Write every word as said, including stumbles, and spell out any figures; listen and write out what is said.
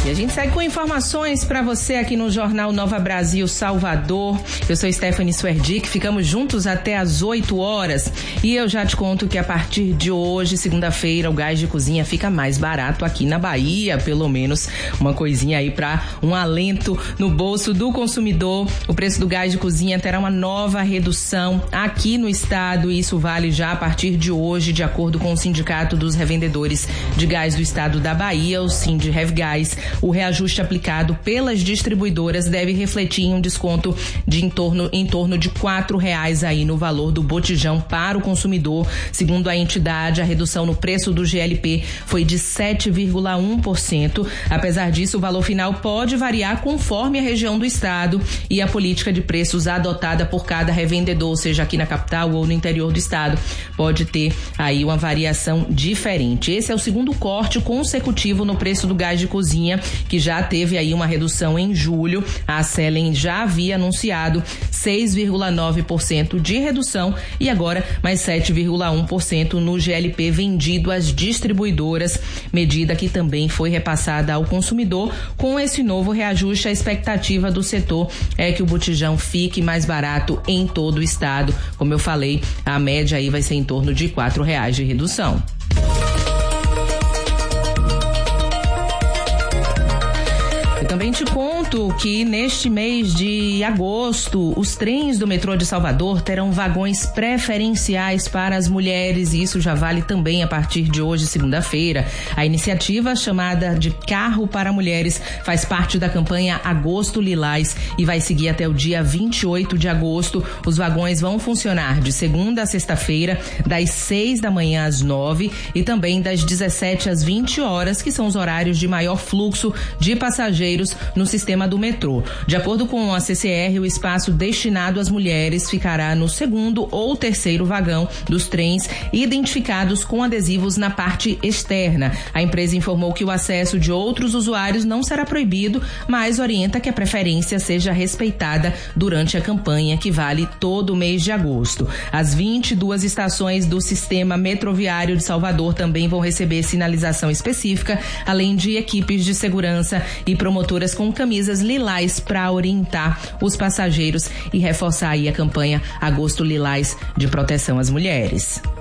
E a gente segue com informações para você aqui no Jornal Nova Brasil Salvador. Eu sou Stephanie Swerdick, ficamos juntos até às oito horas. E eu já te conto que a partir de hoje, segunda-feira, o gás de cozinha fica mais barato aqui na Bahia, pelo menos uma coisinha aí para um alento no bolso do consumidor. O preço do gás de cozinha terá uma nova redução aqui no estado e isso vale já a partir de hoje, de acordo com o Sindicato dos Revendedores de Gás do Estado da Bahia, o Sindrevgás. O reajuste aplicado pelas distribuidoras deve refletir em um desconto de em torno, em torno de quatro reais aí no valor do botijão para o consumidor. Segundo a entidade, a redução no preço do G L P foi de sete vírgula um por cento. Apesar disso, o valor final pode variar conforme a região do estado e a política de preços adotada por cada revendedor, seja aqui na capital ou no interior do estado, pode ter aí uma variação diferente. Esse é o segundo corte consecutivo no preço do gás de cozinha, que já teve aí uma redução em julho. A Selen já havia anunciado seis vírgula nove por cento de redução e agora mais sete vírgula um por cento no G L P vendido às distribuidoras, medida que também foi repassada ao consumidor. Com esse novo reajuste, a expectativa do setor é que o botijão fique mais barato em todo o estado. Como eu falei, a média aí vai ser em torno de quatro reais de redução. Também te conto que neste mês de agosto, os trens do metrô de Salvador terão vagões preferenciais para as mulheres e isso já vale também a partir de hoje, segunda-feira. A iniciativa, chamada de Carro para Mulheres, faz parte da campanha Agosto Lilás e vai seguir até o dia vinte e oito de agosto. Os vagões vão funcionar de segunda a sexta-feira, das seis da manhã às nove e também das dezessete às vinte horas, que são os horários de maior fluxo de passageiros no sistema do metrô. De acordo com a C C R, o espaço destinado às mulheres ficará no segundo ou terceiro vagão dos trens, identificados com adesivos na parte externa. A empresa informou que o acesso de outros usuários não será proibido, mas orienta que a preferência seja respeitada durante a campanha, que vale todo o mês de agosto. As vinte e duas estações do sistema metroviário de Salvador também vão receber sinalização específica, além de equipes de segurança e promotores com camisas lilás para orientar os passageiros e reforçar aí a campanha Agosto Lilás de proteção às mulheres.